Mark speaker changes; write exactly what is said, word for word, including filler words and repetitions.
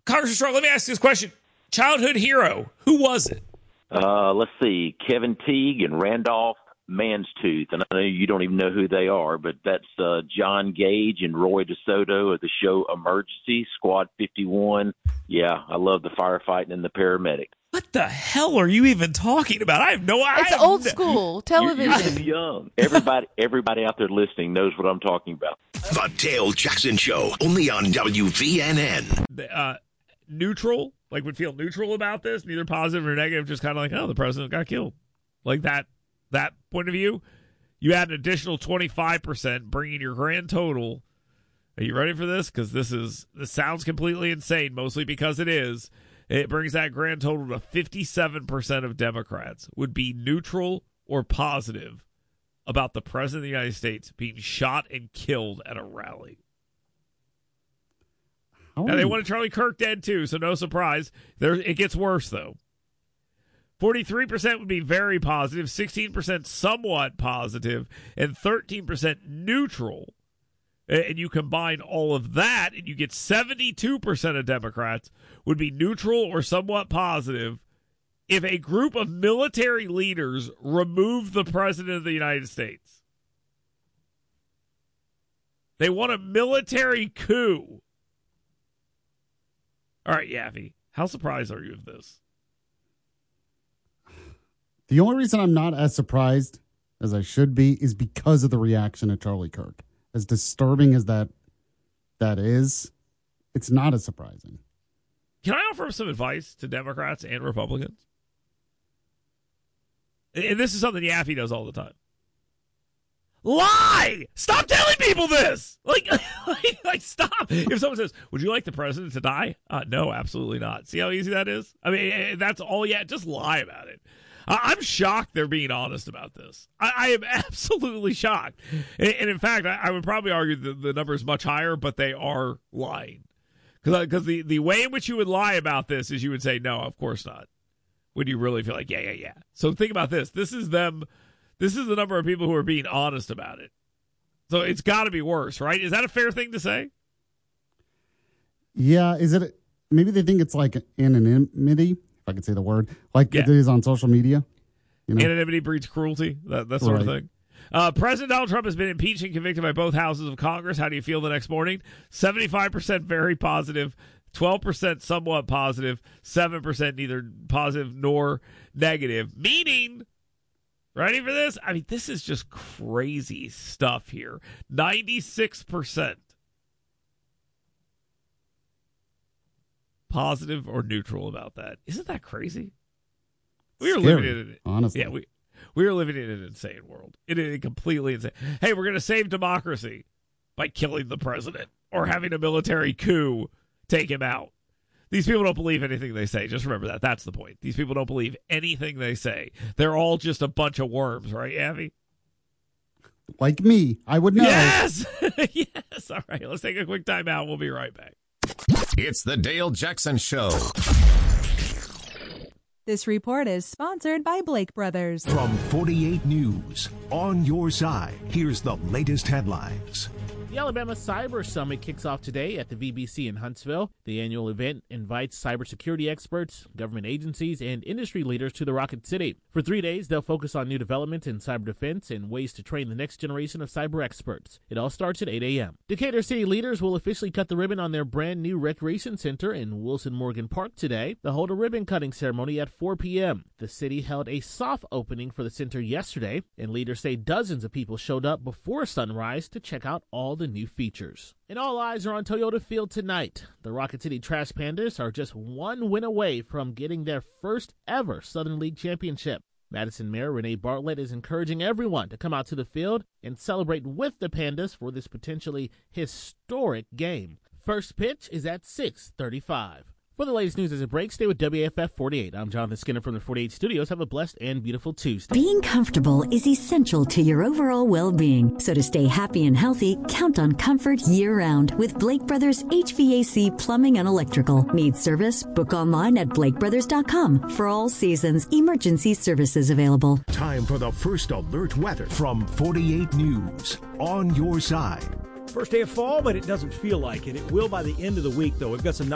Speaker 1: Congressman Strong, let me ask you this question. Childhood hero, who was it?
Speaker 2: Uh, let's see, Kevin Teague and Randolph Manstooth. And I know you don't even know who they are, but that's uh, John Gage and Roy DeSoto of the show Emergency, Squad fifty-one. Yeah, I love the firefighting and the paramedic.
Speaker 1: What the hell are you even talking about? I have no idea.
Speaker 3: It's old school television.
Speaker 2: You're, you're too young. Everybody, everybody out there listening knows what I'm talking about.
Speaker 4: The Dale Jackson Show, only on W V N N.
Speaker 1: Uh, neutral, like would feel neutral about this, neither positive or negative, just kind of like, oh, the president got killed. Like that, that point of view. You add an additional twenty-five percent, bringing your grand total. Are you ready for this? Because this is this sounds completely insane, mostly because it is. It brings that grand total to fifty-seven percent of Democrats would be neutral or positive about the president of the United States being shot and killed at a rally.
Speaker 5: Oh.
Speaker 1: Now, they wanted Charlie Kirk dead, too, so no surprise. There, it gets worse, though. forty-three percent would be very positive, sixteen percent somewhat positive, and thirteen percent neutral. And you combine all of that, and you get seventy-two percent of Democrats would be neutral or somewhat positive if a group of military leaders removed the president of the United States. They want a military coup. All right, Yaffe, how surprised are you of this?
Speaker 5: The only reason I'm not as surprised as I should be is because of the reaction of Charlie Kirk. As disturbing as that that is, it's not as surprising.
Speaker 1: Can I offer some advice to Democrats and Republicans? And this is something Yaffe does all the time. Lie! Stop telling people this! Like, like, like, stop. If someone says, would you like the president to die? Uh, no, absolutely not. See how easy that is? I mean, that's all yet. Just lie about it. I'm shocked they're being honest about this. I, I am absolutely shocked. And, and in fact, I, I would probably argue that the number is much higher, but they are lying. Because the, the way in which you would lie about this is you would say, no, of course not. When you really feel like, yeah, yeah, yeah. So think about this. This is them. This is the number of people who are being honest about it. So it's got to be worse, right? Is that a fair thing to say?
Speaker 5: Yeah. Is it? Maybe they think it's like anonymity. I could say the word, like yeah. it is on social media. You know?
Speaker 1: Anonymity breeds cruelty, that, that sort right. of thing. Uh, President Donald Trump has been impeached and convicted by both houses of Congress. How do you feel the next morning? seventy-five percent very positive, twelve percent somewhat positive, seven percent neither positive nor negative. Meaning, ready for this? I mean, this is just crazy stuff here. ninety-six percent. Positive or neutral about that. Isn't that crazy? We are living in it.
Speaker 5: Honestly.
Speaker 1: Yeah, we we are living in an insane world. It is completely insane. Hey, we're going to save democracy by killing the president or having a military coup take him out. These people don't believe anything they say. Just remember that. That's the point. These people don't believe anything they say. They're all just a bunch of worms, right, Yaffe?
Speaker 5: Like me. I would know.
Speaker 1: Yes! Yes! All right, let's take a quick time out. We'll be right back.
Speaker 6: It's the Dale Jackson Show.
Speaker 7: This report is sponsored by Blake Brothers.
Speaker 4: From forty-eight News, on your side, here's the latest headlines.
Speaker 8: The Alabama Cyber Summit kicks off today at the V B C in Huntsville. The annual event invites cybersecurity experts, government agencies, and industry leaders to the Rocket City. For three days, they'll focus on new developments in cyber defense and ways to train the next generation of cyber experts. It all starts at eight a.m. Decatur City leaders will officially cut the ribbon on their brand new recreation center in Wilson Morgan Park today. They'll hold a ribbon cutting ceremony at four p.m. The city held a soft opening for the center yesterday, and leaders say dozens of people showed up before sunrise to check out all the new features. And all eyes are on Toyota Field tonight. The Rocket City Trash Pandas are just one win away from getting their first ever Southern League championship. Madison Mayor Renee Bartlett is encouraging everyone to come out to the field and celebrate with the Pandas for this potentially historic game. First pitch is at six thirty-five. For the latest news as it breaks, stay with W A F F forty-eight. I'm Jonathan Skinner from the forty-eight Studios. Have a blessed and beautiful Tuesday.
Speaker 9: Being comfortable is essential to your overall well-being. So to stay happy and healthy, count on comfort year-round with Blake Brothers H V A C Plumbing and Electrical. Need service? Book online at blake brothers dot com. For all seasons, emergency services available.
Speaker 4: Time for the first alert weather from forty-eight News, on your side.
Speaker 10: First day of fall, but it doesn't feel like it. It will by the end of the week, though. We've got some